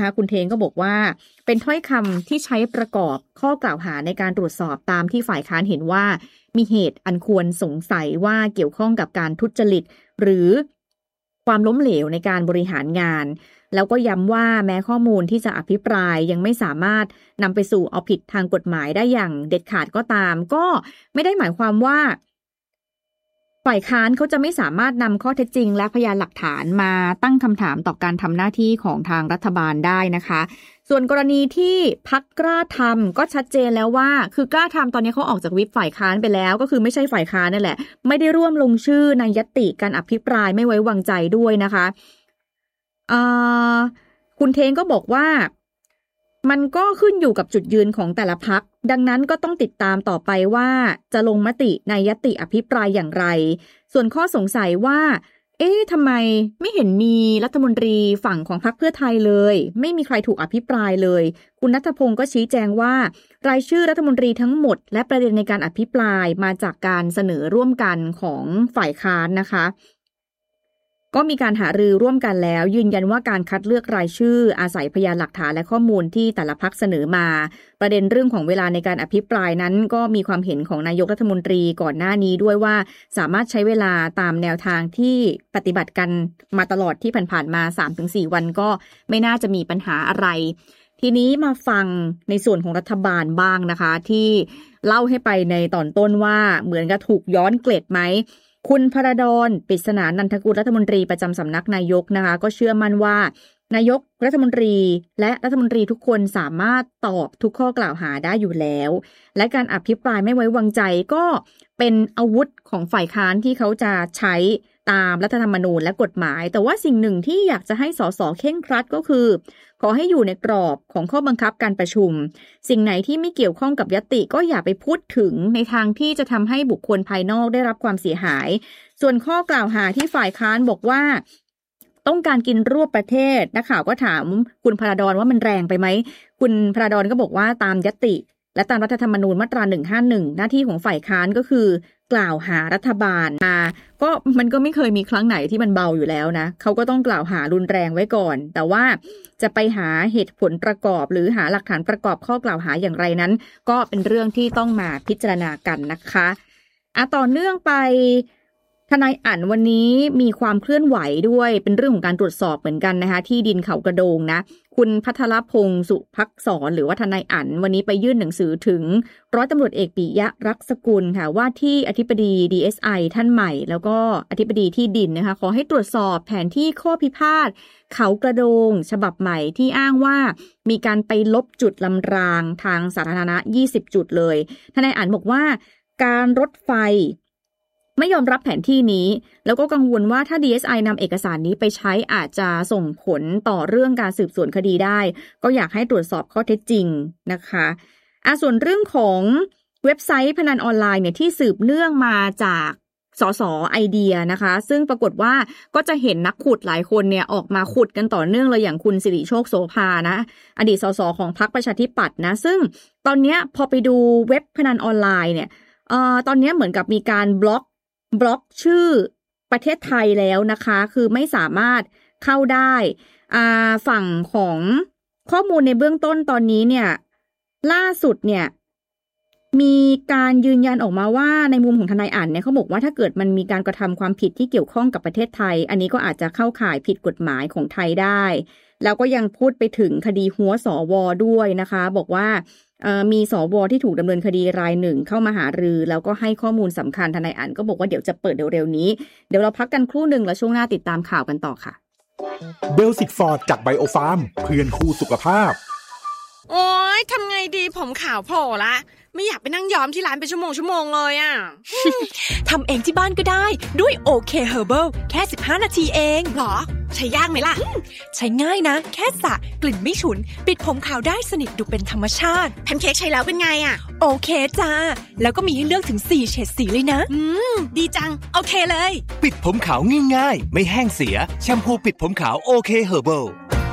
นะคะคุณเทงก็บอกว่าเป็นถ้อยคำที่ใช้ประกอบข้อกล่าวหาในการตรวจสอบตามที่ฝ่ายค้านเห็นว่ามีเหตุอันควรสงสัยว่าเกี่ยวข้องกับการทุจริตหรือความล้มเหลวในการบริหารงานแล้วก็ย้ำว่าแม้ข้อมูลที่จะอภิปรายยังไม่สามารถนำไปสู่เอาผิดทางกฎหมายได้อย่างเด็ดขาดก็ตามก็ไม่ได้หมายความว่าฝ่ายค้านเขาจะไม่สามารถนำข้อเท็จจริงและพยานหลักฐานมาตั้งคำถามต่อการทำหน้าที่ของทางรัฐบาลได้นะคะส่วนกรณีที่พรรคกล้าทำก็ชัดเจนแล้วว่าคือกล้าทำตอนนี้เขาออกจากวิปฝ่ายค้านไปแล้วก็คือไม่ใช่ฝ่ายค้านนั่นแหละไม่ได้ร่วมลงชื่อในญัตติการอภิปรายไม่ไว้วางใจด้วยนะคะคุณเทงก็บอกว่ามันก็ขึ้นอยู่กับจุดยืนของแต่ละพรรคดังนั้นก็ต้องติดตามต่อไปว่าจะลงมติในญัตติอภิปรายอย่างไรส่วนข้อสงสัยว่าทำไมไม่เห็นมีรัฐมนตรีฝั่งของพรรคเพื่อไทยเลยไม่มีใครถูกอภิปรายเลยคุณณัฐพงศ์ก็ชี้แจงว่ารายชื่อรัฐมนตรีทั้งหมดและประเด็นในการอภิปรายมาจากการเสนอร่วมกันของฝ่ายค้านนะคะก็มีการหารือร่วมกันแล้วยืนยันว่าการคัดเลือกรายชื่ออาศัยพยานหลักฐานและข้อมูลที่แต่ละพรรคเสนอมาประเด็นเรื่องของเวลาในการอภิปรายนั้นก็มีความเห็นของนายกรัฐมนตรีก่อนหน้านี้ด้วยว่าสามารถใช้เวลาตามแนวทางที่ปฏิบัติกันมาตลอดที่ผ่านๆมา 3-4 วันก็ไม่น่าจะมีปัญหาอะไรทีนี้มาฟังในส่วนของรัฐบาลบ้างนะคะที่เล่าให้ไปในตอนต้นว่าเหมือนกับถูกย้อนเกล็ดไหมคุณพระดล ปริศนานันทกุลรัฐมนตรีประจำสำนักนายกนะคะก็เชื่อมั่นว่านายกรัฐมนตรีและรัฐมนตรีทุกคนสามารถตอบทุกข้อกล่าวหาได้อยู่แล้วและการอภิปรายไม่ไว้วางใจก็เป็นอาวุธของฝ่ายค้านที่เขาจะใช้ตามรัฐธรรมนูญและกฎหมายแต่ว่าสิ่งหนึ่งที่อยากจะให้สสเคร่งครัดก็คือขอให้อยู่ในกรอบของข้อบังคับการประชุมสิ่งไหนที่ไม่เกี่ยวข้องกับญัตติก็อย่าไปพูดถึงในทางที่จะทำให้บุคคลภายนอกได้รับความเสียหายส่วนข้อกล่าวหาที่ฝ่ายค้านบอกว่าต้องการกินรวบประเทศนักข่าวก็ถามคุณพระดลว่ามันแรงไปไหมคุณพระดลก็บอกว่าตามญัตติและตามรัฐธรรมนูญมาตรา151หน้าที่ของฝ่ายค้านก็คือกล่าวหารัฐบาลก็มันก็ไม่เคยมีครั้งไหนที่มันเบาอยู่แล้วนะเขาก็ต้องกล่าวหารุนแรงไว้ก่อนแต่ว่าจะไปหาเหตุผลประกอบหรือหาหลักฐานประกอบข้อกล่าวหาอย่างไรนั้นก็เป็นเรื่องที่ต้องมาพิจารณากันนะคะต่อเนื่องไปทนายอั๋นวันนี้มีความเคลื่อนไหวด้วยเป็นเรื่องของการตรวจสอบเหมือนกันนะคะที่ดินเขากระโดงนะคุณภัทรพงษ์สุภักษรหรือว่าทนายอั๋นวันนี้ไปยื่นหนังสือถึงร้อยตำรวจเอกปิยะรักษกุลค่ะว่าที่อธิบดี DSI ท่านใหม่แล้วก็อธิบดีที่ดินนะคะขอให้ตรวจสอบแผนที่ข้อพิพาทเขากระโดงฉบับใหม่ที่อ้างว่ามีการไปลบจุดลำรางทางสาธารณะ20จุดเลยทนายอั๋นบอกว่าการรถไฟไม่ยอมรับแผนที่นี้แล้วก็กังวลว่าถ้า DSI นำเอกสารนี้ไปใช้อาจจะส่งผลต่อเรื่องการสืบสวนคดีได้ก็อยากให้ตรวจสอบข้อเท็จจริงนะคะส่วนเรื่องของเว็บไซต์พนันออนไลน์เนี่ยที่สืบเนื่องมาจากสสไอเดียนะคะซึ่งปรากฏว่าก็จะเห็นนักขุดหลายคนเนี่ยออกมาขุดกันต่อเนื่องเลยอย่างคุณสิริโชคโสภานะอดีตสสของพรรคประชาธิปัตย์นะซึ่งตอนนี้พอไปดูเว็บพนันออนไลน์เนี่ยตอนนี้เหมือนกับมีการบล็อกชื่อประเทศไทยแล้วนะคะคือไม่สามารถเข้าได้ฝั่งของข้อมูลในเบื้องต้นตอนนี้เนี่ยล่าสุดเนี่ยมีการยืนยันออกมาว่าในมุมของทนายอั๋นเนี่ยเขาบอกว่าถ้าเกิดมันมีการกระทำความผิดที่เกี่ยวข้องกับประเทศไทยอันนี้ก็อาจจะเข้าข่ายผิดกฎหมายของไทยได้แล้วก็ยังพูดไปถึงคดีหัวสวด้วยนะคะบอกว่ามีสวที่ถูกดำเนินคดีรายหนึ่งเข้ามาหารือแล้วก็ให้ข้อมูลสำคัญทนายอั๋นก็บอกว่าเดี๋ยวจะเปิดเร็วๆนี้เดี๋ยวเราพักกันครู่หนึ่งแล้วช่วงหน้าติดตามข่าวกันต่อค่ะเบลสิกฟอร์ดจากไบโอฟาร์มเพื่อนคู่สุขภาพโอ๊ยทำไงดีผมขาวโผล่ละไม่อยากไปนั่งย้อมที่ร้านเป็นชั่วโมงเลยอ่ะทำเองที่บ้านก็ได้ด้วยโอเคเฮอร์เบิลแค่15นาทีเองหรอใช้ยากไหมล่ะใช้ง่ายนะแค่สระกลิ่นไม่ฉุนปิดผมขาวได้สนิทดูเป็นธรรมชาติแพนเค้กใช้แล้วเป็นไงอ่ะโอเคจ้าแล้วก็มีให้เลือกถึง4เฉดสีเลยนะดีจังโอเคเลยปิดผมขาวง่ายๆไม่แห้งเสียแชมพูปิดผมขาวโอเคเฮอร์เบิล